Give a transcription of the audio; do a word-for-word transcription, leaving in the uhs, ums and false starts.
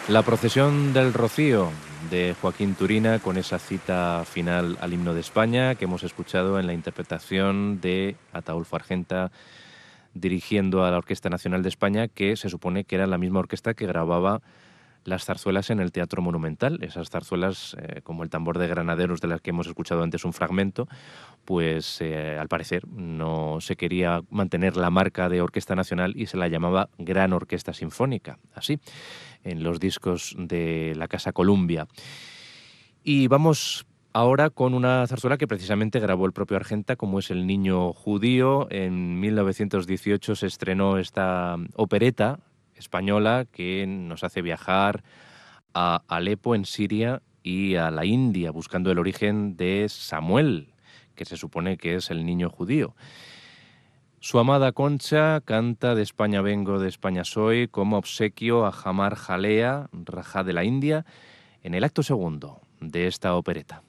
La procesión del Rocío de Joaquín Turina, con esa cita final al himno de España que hemos escuchado en la interpretación de Ataúlfo Argenta, dirigiendo a la Orquesta Nacional de España, que se supone que era la misma orquesta que grababa las zarzuelas en el Teatro Monumental. Esas zarzuelas, eh, como el Tambor de Granaderos, de las que hemos escuchado antes un fragmento, pues eh, al parecer no se quería mantener la marca de Orquesta Nacional y se la llamaba Gran Orquesta Sinfónica, así, en los discos de la Casa Columbia. Y vamos ahora con una zarzuela que precisamente grabó el propio Argenta, como es El niño judío. En mil novecientos dieciocho se estrenó esta opereta española que nos hace viajar a Alepo, en Siria, y a la India, buscando el origen de Samuel, que se supone que es el niño judío. Su amada Concha canta De España vengo, de España soy, como obsequio a Jamar Jalea, Rajá de la India, en el acto segundo de esta opereta.